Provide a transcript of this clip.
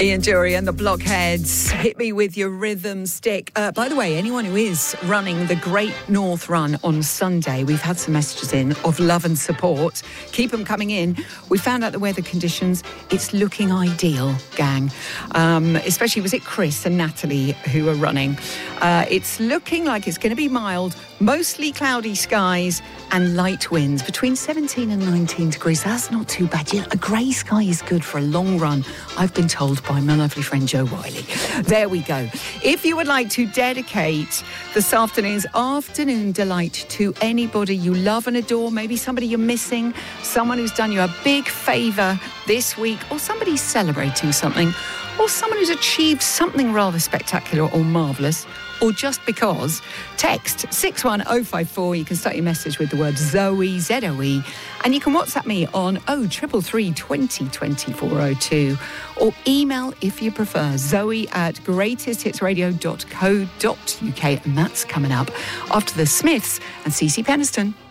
Ian Dury and the Blockheads. Hit me with your rhythm stick. By the way, anyone who is running the Great North Run on Sunday, we've had some messages in of love and support. Keep them coming in. We found out the weather conditions. It's looking ideal, gang. Especially, was it Chris and Natalie who are running? It's looking like it's going to be mild, mostly cloudy skies and light winds between 17 and 19 degrees. That's not too bad. A grey sky is good for a long run, I've been told by my lovely friend Jo Wiley. There we go. If you would like to dedicate this afternoon's afternoon delight to anybody you love and adore, maybe somebody you're missing, someone who's done you a big favour this week, or somebody celebrating something, or someone who's achieved something rather spectacular or marvellous, or just because, text 61054. You can start your message with the word Zoe, Z-O-E, and you can WhatsApp me on 0333 20 2402, or email, if you prefer, zoe@greatesthitsradio.co.uk, and that's coming up after the Smiths and CeCe Peniston.